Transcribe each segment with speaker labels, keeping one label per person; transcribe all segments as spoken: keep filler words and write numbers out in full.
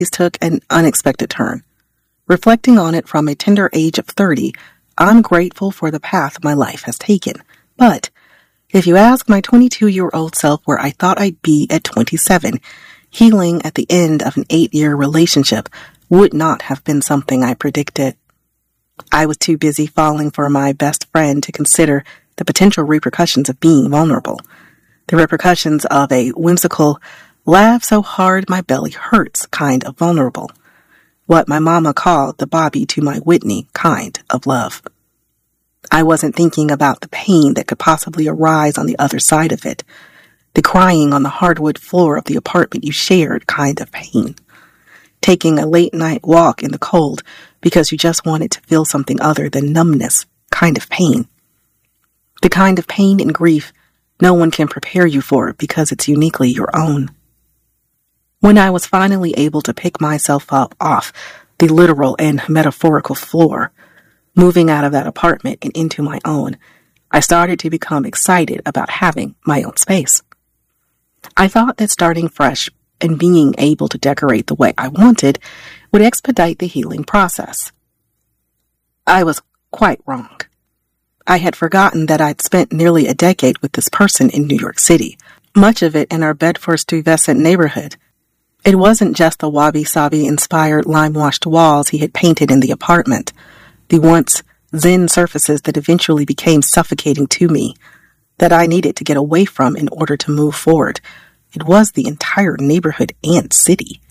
Speaker 1: took an unexpected turn. Reflecting on it from a tender age of thirty, I'm grateful for the path my life has taken. But if you ask my twenty-two-year-old self where I thought I'd be at twenty-seven, healing at the end of an eight-year relationship would not have been something I predicted. I was too busy falling for my best friend to consider the potential repercussions of being vulnerable. The repercussions of a whimsical, laugh so hard my belly hurts kind of vulnerable. What my mama called the Bobby to my Whitney kind of love. I wasn't thinking about the pain that could possibly arise on the other side of it. The crying on the hardwood floor of the apartment you shared kind of pain. Taking a late night walk in the cold because you just wanted to feel something other than numbness kind of pain. The kind of pain and grief no one can prepare you for because it's uniquely your own. When I was finally able to pick myself up off the literal and metaphorical floor, moving out of that apartment and into my own, I started to become excited about having my own space. I thought that starting fresh and being able to decorate the way I wanted would expedite the healing process. I was quite wrong. I had forgotten that I'd spent nearly a decade with this person in New York City, much of it in our Bedford-Stuyvesant neighborhood. It wasn't just the wabi-sabi-inspired lime-washed walls he had painted in the apartment, the once zen surfaces that eventually became suffocating to me, that I needed to get away from in order to move forward. It was the entire neighborhood and city.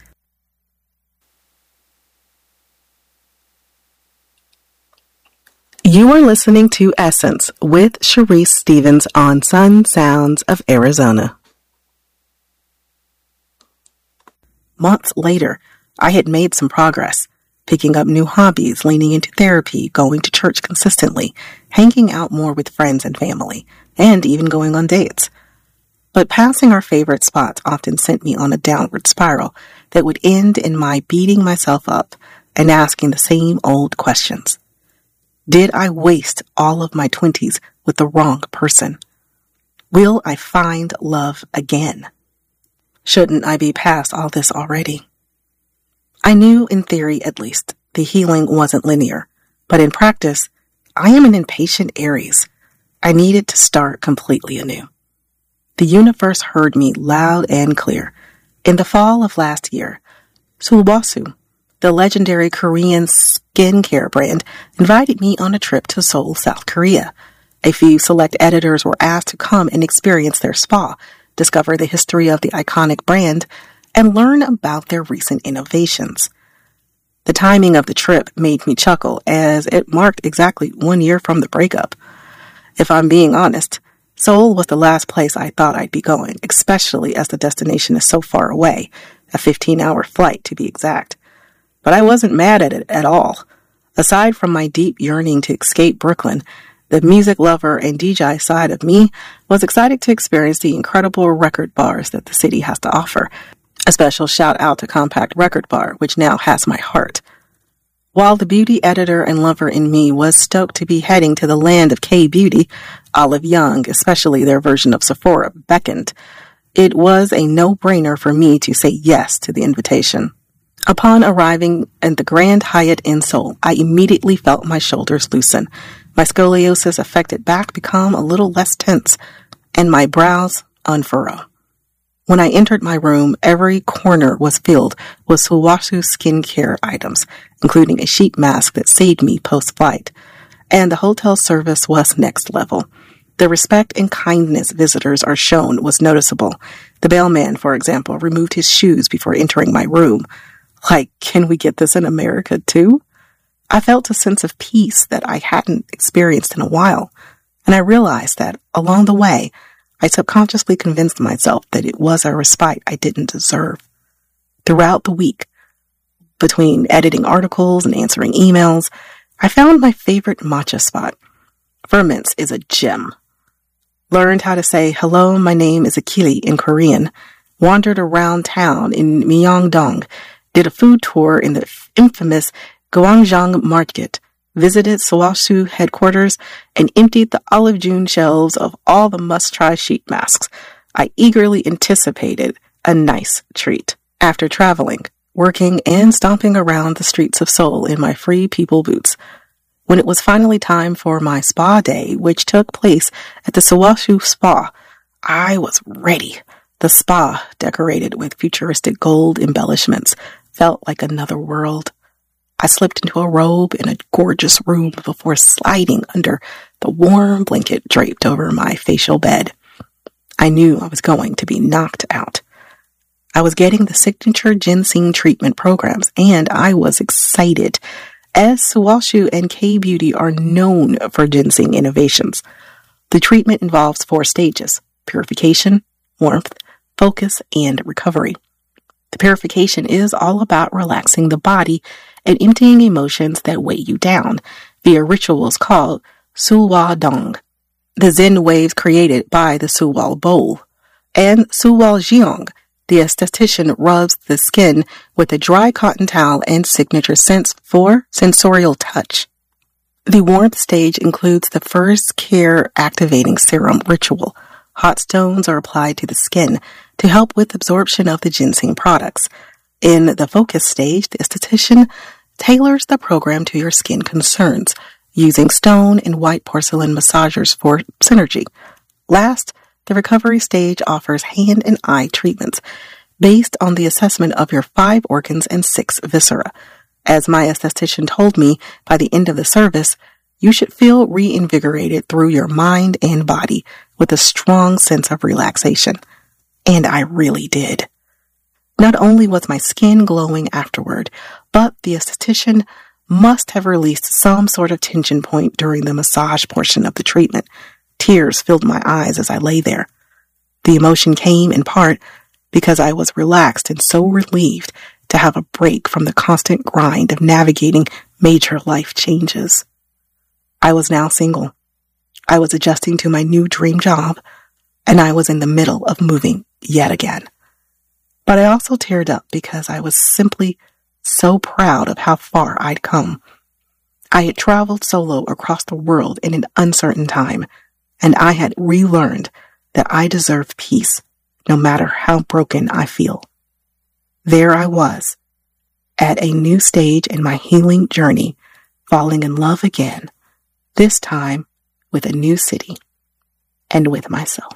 Speaker 1: You are listening to Essence with Sharice Stevens on Sun Sounds of Arizona. Months later, I had made some progress, picking up new hobbies, leaning into therapy, going to church consistently, hanging out more with friends and family, and even going on dates. But passing our favorite spots often sent me on a downward spiral that would end in my beating myself up and asking the same old questions. Did I waste all of my twenties with the wrong person? Will I find love again? Shouldn't I be past all this already? I knew, in theory at least, the healing wasn't linear, but in practice, I am an impatient Aries. I needed to start completely anew. The universe heard me loud and clear. In the fall of last year, Sulwhasoo, the legendary Korean skincare brand, invited me on a trip to Seoul, South Korea. A few select editors were asked to come and experience their spa, discover the history of the iconic brand, and learn about their recent innovations. The timing of the trip made me chuckle, as it marked exactly one year from the breakup. If I'm being honest, Seoul was the last place I thought I'd be going, especially as the destination is so far away, a fifteen-hour flight to be exact. But I wasn't mad at it at all. Aside from my deep yearning to escape Brooklyn, the music lover and D J side of me was excited to experience the incredible record bars that the city has to offer. A special shout out to Compact Record Bar, which now has my heart. While the beauty editor and lover in me was stoked to be heading to the land of K-beauty, Olive Young, especially their version of Sephora, beckoned. It was a no-brainer for me to say yes to the invitation. Upon arriving at the Grand Hyatt in Seoul, I immediately felt my shoulders loosen, my scoliosis-affected back become a little less tense, and my brows unfurrow. When I entered my room, every corner was filled with Sulwhasoo skincare items, including a sheet mask that saved me post-flight, and the hotel service was next level. The respect and kindness visitors are shown was noticeable. The bellman, for example, removed his shoes before entering my room. Like, can we get this in America too? I felt a sense of peace that I hadn't experienced in a while, and I realized that, along the way, I subconsciously convinced myself that it was a respite I didn't deserve. Throughout the week, between editing articles and answering emails, I found my favorite matcha spot. Ferments is a gem. Learned how to say, hello, my name is Akili in Korean, wandered around town in Myeongdong, did a food tour in the infamous Gwangjang Market, visited Sulwhasoo headquarters, and emptied the Olive June shelves of all the must-try sheet masks. I eagerly anticipated a nice treat. After traveling, working and stomping around the streets of Seoul in my Free People boots. When it was finally time for my spa day, which took place at the Sewashu Spa, I was ready. The spa, decorated with futuristic gold embellishments, felt like another world. I slipped into a robe in a gorgeous room before sliding under the warm blanket draped over my facial bed. I knew I was going to be knocked out. I was getting the signature ginseng treatment programs, and I was excited, as Sewashu and K-Beauty are known for ginseng innovations. The treatment involves four stages: purification, warmth, focus, and recovery. The purification is all about relaxing the body and emptying emotions that weigh you down via rituals called Suwa Dong, the Zen waves created by the Suwal bowl, and Suwal Jiang. The esthetician rubs the skin with a dry cotton towel and signature scents for sensorial touch. The warmth stage includes the first care activating serum ritual. Hot stones are applied to the skin to help with absorption of the ginseng products. In the focus stage, the esthetician tailors the program to your skin concerns, using stone and white porcelain massagers for synergy. Last, the recovery stage offers hand and eye treatments based on the assessment of your five organs and six viscera. As my esthetician told me, by the end of the service, you should feel reinvigorated through your mind and body with a strong sense of relaxation. And I really did. Not only was my skin glowing afterward, but the esthetician must have released some sort of tension point during the massage portion of the treatment. Tears filled my eyes as I lay there. The emotion came in part because I was relaxed and so relieved to have a break from the constant grind of navigating major life changes. I was now single. I was adjusting to my new dream job, and I was in the middle of moving yet again. But I also teared up because I was simply so proud of how far I'd come. I had traveled solo across the world in an uncertain time, and I had relearned that I deserve peace, no matter how broken I feel. There I was, at a new stage in my healing journey, falling in love again, this time with a new city and with myself.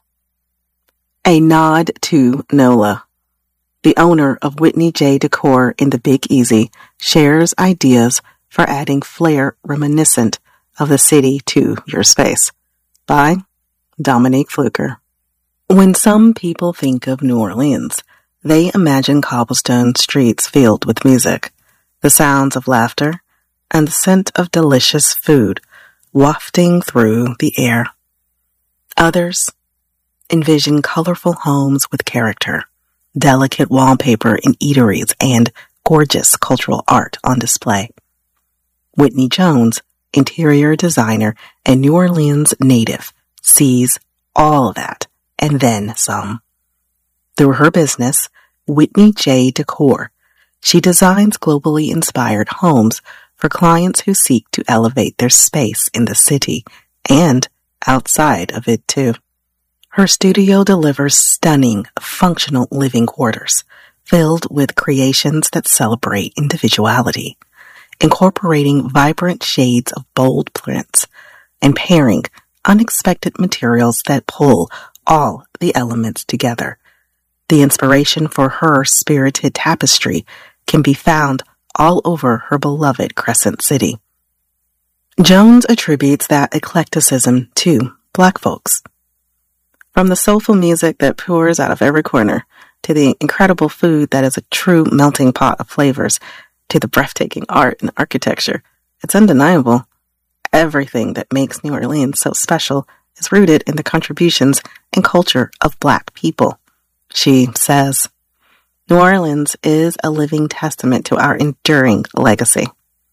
Speaker 1: A nod to Nola. The owner of Whitney J. Decor in the Big Easy shares ideas for adding flair reminiscent of the city to your space. By Dominique Fluker. When some people think of New Orleans, they imagine cobblestone streets filled with music, the sounds of laughter, and the scent of delicious food wafting through the air. Others envision colorful homes with character, delicate wallpaper in eateries, and gorgeous cultural art on display. Whitney Jones, interior designer and New Orleans native, sees all of that and then some. Through her business, Whitney J. Decor, she designs globally inspired homes for clients who seek to elevate their space in the city and outside of it too. Her studio delivers stunning, functional living quarters filled with creations that celebrate individuality, incorporating vibrant shades of bold prints and pairing unexpected materials that pull all the elements together. The inspiration for her spirited tapestry can be found all over her beloved Crescent City. Jones attributes that eclecticism to Black folks. From the soulful music that pours out of every corner, to the incredible food that is a true melting pot of flavors, to the breathtaking art and architecture, it's undeniable. Everything that makes New Orleans so special is rooted in the contributions and culture of Black people. She says, New Orleans is a living testament to our enduring legacy.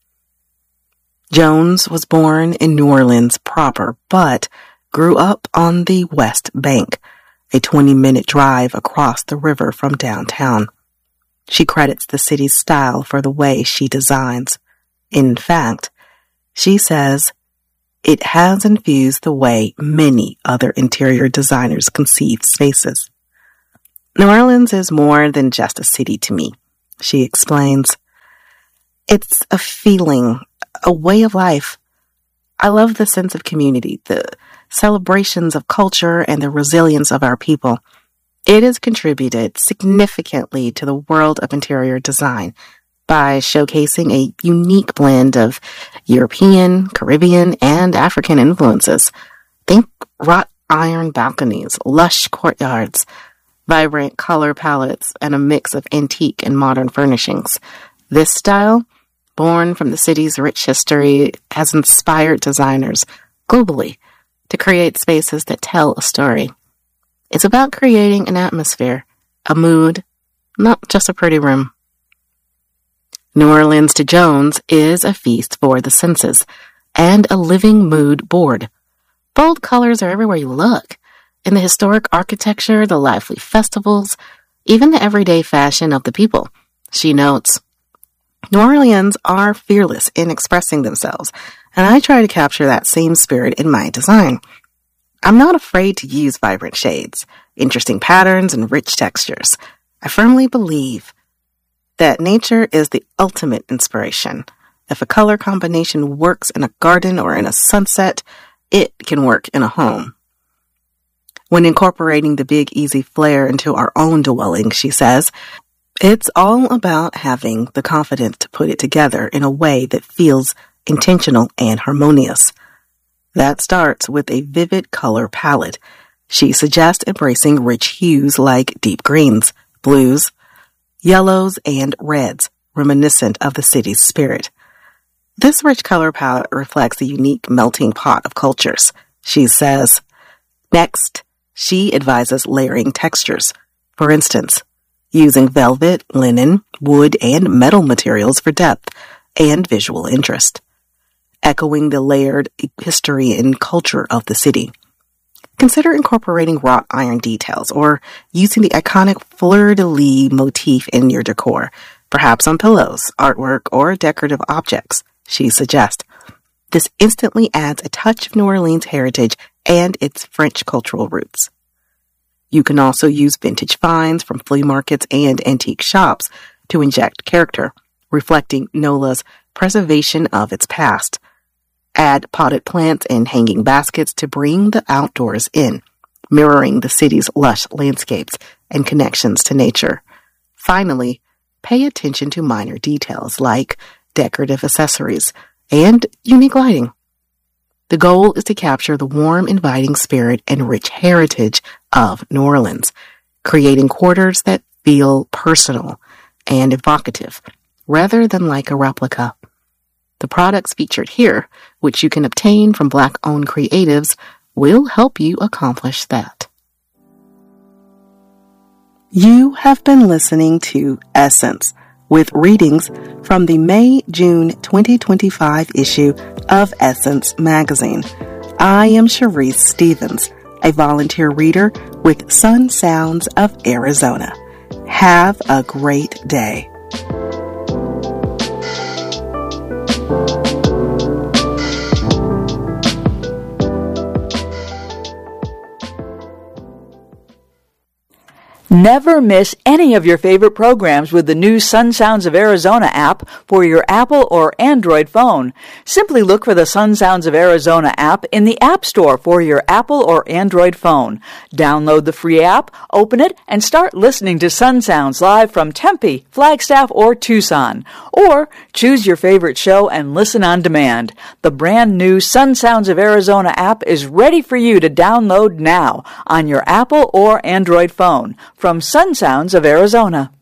Speaker 1: Jones was born in New Orleans proper, but grew up on the West Bank, a twenty-minute drive across the river from downtown. She credits the city's style for the way she designs. In fact, she says, it has infused the way many other interior designers conceive spaces. New Orleans is more than just a city to me. She explains, "It's a feeling, a way of life. I love the sense of community, the celebrations of culture, and the resilience of our people. It has contributed significantly to the world of interior design by showcasing a unique blend of European, Caribbean, and African influences. Think wrought iron balconies, lush courtyards, vibrant color palettes, and a mix of antique and modern furnishings. This style, born from the city's rich history, has inspired designers globally to create spaces that tell a story. It's about creating an atmosphere, a mood, not just a pretty room." New Orleans to Jones is a feast for the senses and a living mood board. Bold colors are everywhere you look. In the historic architecture, the lively festivals, even the everyday fashion of the people. She notes, "New Orleans are fearless in expressing themselves, and I try to capture that same spirit in my design. I'm not afraid to use vibrant shades, interesting patterns, and rich textures. I firmly believe that nature is the ultimate inspiration. If a color combination works in a garden or in a sunset, it can work in a home." When incorporating the Big Easy flair into our own dwelling, she says, "It's all about having the confidence to put it together in a way that feels intentional and harmonious. That starts with a vivid color palette. She suggests embracing rich hues like deep greens, blues, yellows, and reds, reminiscent of the city's spirit. This rich color palette reflects a unique melting pot of cultures," she says. Next, she advises layering textures. For instance, using velvet, linen, wood, and metal materials for depth and visual interest, echoing the layered history and culture of the city. Consider incorporating wrought iron details or using the iconic fleur-de-lis motif in your decor, perhaps on pillows, artwork, or decorative objects, she suggests. This instantly adds a touch of New Orleans heritage and its French cultural roots. You can also use vintage finds from flea markets and antique shops to inject character, reflecting NOLA's preservation of its past. Add potted plants and hanging baskets to bring the outdoors in, mirroring the city's lush landscapes and connections to nature. Finally, pay attention to minor details like decorative accessories and unique lighting. The goal is to capture the warm, inviting spirit and rich heritage of New Orleans, creating quarters that feel personal and evocative, rather than like a replica. The products featured here, which you can obtain from Black-owned creatives, will help you accomplish that. You have been listening to Essence, with readings from the May-June twenty twenty-five issue of Essence magazine. I am Sharice Stevens, a volunteer reader with Sun Sounds of Arizona. Have a great day.
Speaker 2: Never miss any of your favorite programs with the new Sun Sounds of Arizona app for your Apple or Android phone. Simply look for the Sun Sounds of Arizona app in the App Store for your Apple or Android phone. Download the free app, open it, and start listening to Sun Sounds live from Tempe, Flagstaff, or Tucson. Or choose your favorite show and listen on demand. The brand new Sun Sounds of Arizona app is ready for you to download now on your Apple or Android phone. From Sun Sounds of Arizona.